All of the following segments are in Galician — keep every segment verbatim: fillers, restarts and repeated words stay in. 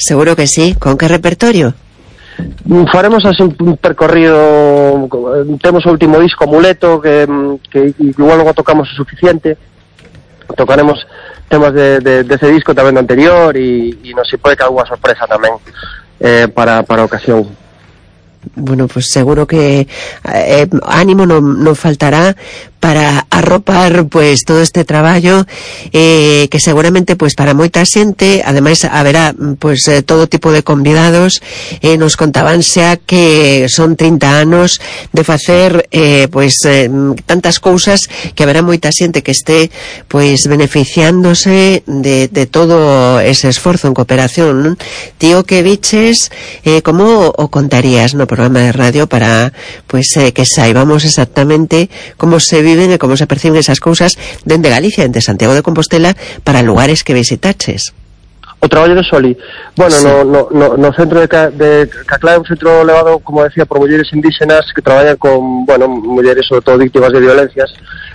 Seguro que sí. Con que repertorio? Faremos así un percorrido. Temos o último disco Amuleto, que, que igual logo tocamos o suficiente. Tocaremos temas de, de, de ese disco tamén do anterior, e, e non se pode que alguna sorpresa tamén eh, para, para a ocasión. Bueno, pues seguro que eh, ánimo non, non faltará para arropar pues todo este traballo eh, que seguramente pues para moita xente, ademais haberá pues eh, todo tipo de convidados. Eh, nos contaban xa que son trinta anos de facer eh, pues eh, tantas cousas que haberá moita xente que este pues beneficiándose de, de todo ese esforzo en cooperación, ¿no? Tío, que biches, eh, como o contarías no programa de radio para pues eh, que saibamos exactamente como se viven e como se perciben esas cousas dende Galicia, dende Santiago de Compostela, para lugares que visitaches? O traballo de Soli, bueno, sí. no, no, no, no centro de, de Caclá é un centro levado, como decía, por mulleres indígenas que traballan con, bueno, mulleres sobre todo víctimas de violencias,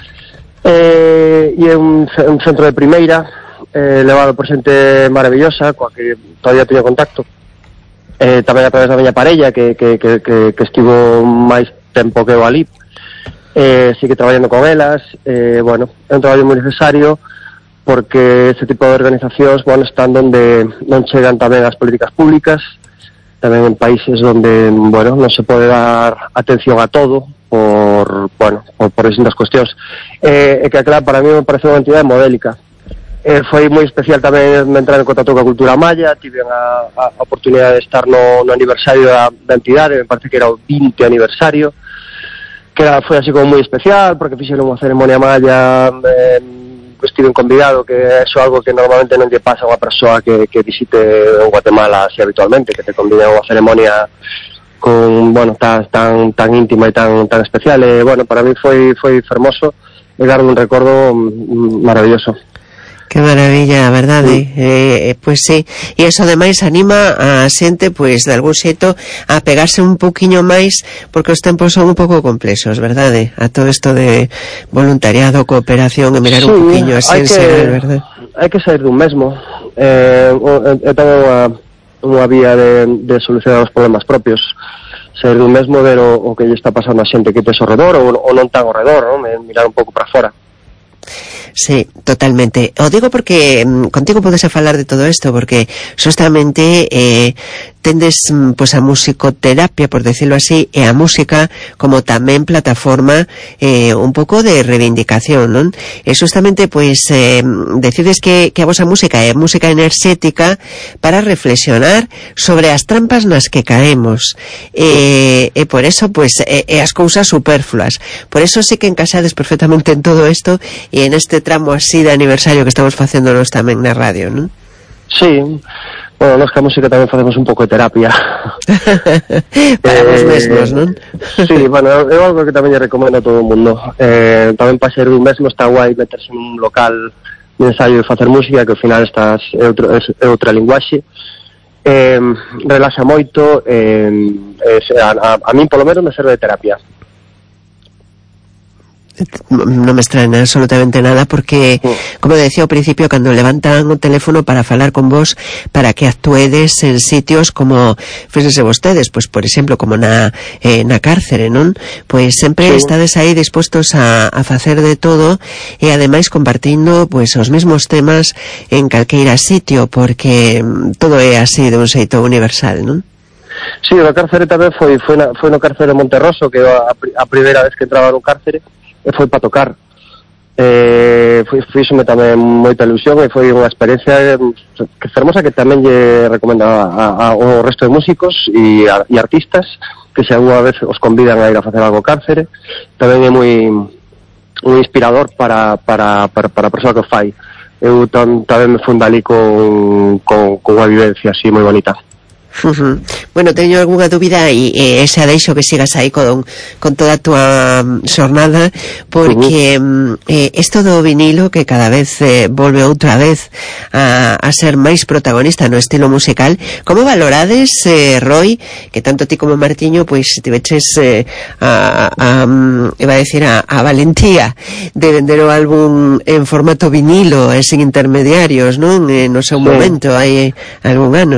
eh, e é un, un centro de primeira, eh, levado por xente maravillosa, coa que todavía teño contacto, eh, tamén a través da miña parella, que, que, que, que, que estivo máis tempo que eu ali, eh, sigue traballando con elas, eh, bueno, é un traballo moi necesario, porque este tipo de organizacións, bueno, están donde non chegan tamén as políticas públicas, tamén en países onde, bueno, non se pode dar atención a todo por, bueno, por, por distintas cuestións. Eh, e que, claro, para mí me parece unha entidade modélica. Eh, foi moi especial tamén entrar en contacto coa cultura maya, tive a, a, a oportunidade de estar no, no aniversario da, da entidade, me parece que era o vinte aniversario, que era, foi así como moi especial, porque fixeron unha ceremonia maya, eh, estiven convidado, que é eso algo que normalmente non lle pasa a unha persoa que, que visite Guatemala así habitualmente, que te convida a unha ceremonia con, bueno, tan, tan, tan íntima e tan, tan especial. E, bueno, para mí foi, foi fermoso e dar un recordo maravilloso. Que maravilla, verdade? Sí. Eh, pois sí, e iso ademais anima a xente, pois de algún xeito a pegarse un poquinho máis, porque os tempos son un pouco complexos, verdade? A todo isto de voluntariado, cooperación, e mirar sí, un poquinho a xencia, verdade? Hai que sair dun mesmo, eh, é tamén unha, unha vía de, de solucionar os problemas propios, sair dun mesmo, ver o, o que lle está pasando a xente que tes ao redor, ou, ou non tan ao redor, non? Mirar un pouco para fora. Sí, totalmente. O digo porque mm, contigo podes falar de todo isto, porque justamente eh, tendes pues a musicoterapia, por decirlo así, e a música como tamén plataforma eh, un pouco de reivindicación, non? E justamente pues eh, decides que, que a vosa música é música enerxética para reflexionar sobre as trampas nas que caemos, e, e por eso pues e, e as cousas superfluas. Por eso sí que encaixades perfectamente en todo isto e en este tramo así de aniversario que estamos facéndonos tamén na radio, non? Sí, bueno, nós que a música tamén facemos un pouco de terapia. Para vos eh, mesmos, non? Sí, bueno, é algo que tamén lle recomendo a todo o mundo. Eh, tamén para ser un mesmo está guai meterse en un local de ensaio e facer música, que ao final estás, é, outro, é, é outra linguaxe. Eh, relaxa moito, eh, a, a, a min polo menos me serve de terapia. Non me extraña absolutamente nada, porque como decía ao principio, cando levantan o teléfono para falar con vos, para que actuedes en sitios como fíxense vostedes, pois por exemplo como na eh, na cárcere, non? Pois sempre sí. Estades aí dispostos a, a facer de todo, e ademais compartindo pois os mesmos temas en calqueira sitio, porque todo é así de un xeito universal, non? Sí, o cárcere tamén foi foi, na, foi no cárcere de Monterroso, que a, a primeira vez que entraba no cárcere e foi para tocar. Eh, foi, fíxome tamén moita ilusión e foi unha experiencia que fermosa, que tamén lle recomendo a, a, ao resto de músicos e, a, e artistas que se alguna vez os convidan a ir a facer algo cárcere. Tamén é moi moi inspirador para, para, para, para a persoa que o fai. Eu tam, tamén me funda ali con, con, con unha vivencia así moi bonita. Uh-huh. Bueno, teño algunha dúbida e eh, xa deixo que sigas aí con, con toda a tua xornada, porque uh-huh. eh, isto do vinilo, que cada vez eh, volve outra vez a, a ser máis protagonista no estilo musical, como valorades, eh, Roy, que tanto ti como Martiño pois tiveches eh, a, a, a, iba a decir a, a valentía de vender o álbum en formato vinilo e sin intermediarios, non? Eh, no seu sí. momento, hai algún ano.